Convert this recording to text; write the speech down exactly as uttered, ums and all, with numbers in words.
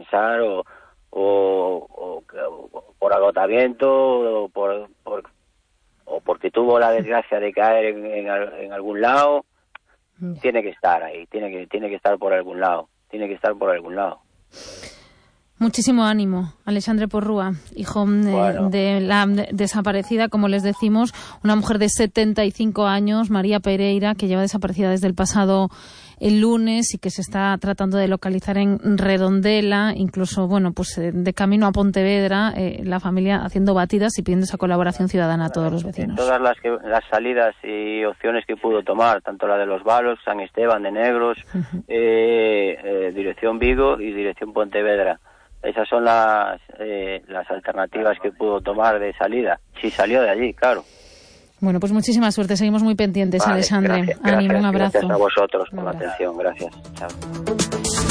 descansar o, o, o, o por agotamiento o por, por o porque tuvo la desgracia de caer en, en, en algún lado. Yeah. Tiene que estar ahí, tiene que tiene que estar por algún lado, tiene que estar por algún lado. Muchísimo ánimo, Alexandre Porrúa, hijo de, bueno. de la de, desaparecida, como les decimos, una mujer de setenta y cinco años, María Pereira, que lleva desaparecida desde el pasado el lunes y que se está tratando de localizar en Redondela, incluso, bueno, pues de camino a Pontevedra, eh, la familia haciendo batidas y pidiendo esa colaboración ciudadana a todos los vecinos. Todas las, que, las salidas y opciones que pudo tomar, tanto la de los Valos, San Esteban de Negros, uh-huh. eh, eh, dirección Vigo y dirección Pontevedra. Esas son las eh, las alternativas que pudo tomar de salida. Si salió de allí, claro. Bueno, pues muchísima suerte. Seguimos muy pendientes, vale, Alexandre. Gracias, Ánimo, gracias, un abrazo. Gracias a vosotros por un la abrazo. atención. Gracias. Chao.